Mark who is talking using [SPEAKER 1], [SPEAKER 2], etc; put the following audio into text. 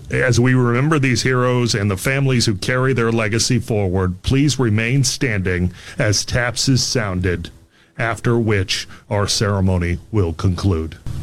[SPEAKER 1] As we remember these heroes and the families who carry their legacy forward, please remain standing as taps is sounded, after which our ceremony will conclude.